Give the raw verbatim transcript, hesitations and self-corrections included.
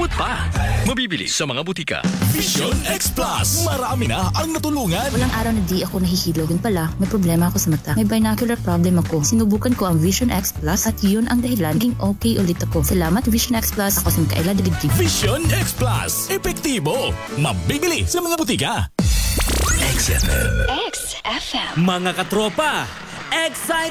Sagot pa. Mabibili sa mga butika. Vision X Plus. Marami na ang natulungan. Walang araw na di ako nahihilo. Yun pala, may problema ako sa mata. May binocular problem ako. Sinubukan ko ang Vision X Plus at yun ang dahilan naging okay ulit ako. Salamat Vision X Plus. Ako si Mikaela Deligtig. Vision X Plus. Epektibo. Mabibili sa mga butika. X F M. X F M. Mga katropa, excited!